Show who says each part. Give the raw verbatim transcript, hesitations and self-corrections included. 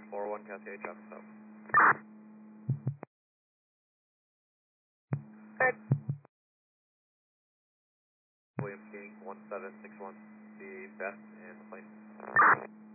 Speaker 1: four one Cascade traffic stop.
Speaker 2: Good.
Speaker 1: William King, one seven six one, the best in the plane.